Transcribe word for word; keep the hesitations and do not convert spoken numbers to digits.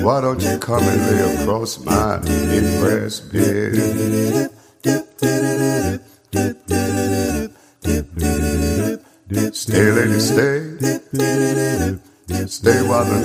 Why don't you come and lay across my impressed bed? Stay, lady, stay. Stay while the